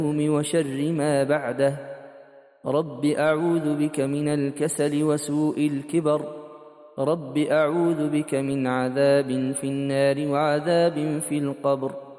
وشر ما بعده. رب أعوذ بك من الكسل وسوء الكبر. رب أعوذ بك من عذاب في النار وعذاب في القبر.